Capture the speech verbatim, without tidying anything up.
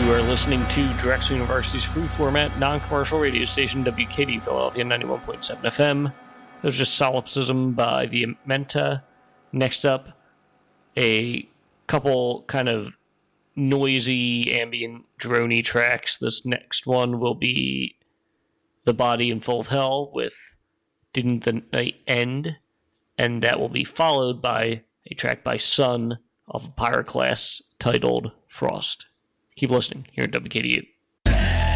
You are listening to Drexel University's free format, non-commercial radio station, W K D Philadelphia ninety-one point seven F M. That was just Solipsism by the Menta. Next up, a couple kind of noisy, ambient, droney tracks. This next one will be The Body in Full of Hell with Didn't the Night End? And that will be followed by a track by Sun of Pyroclast titled Frost. Keep listening here at W K D U.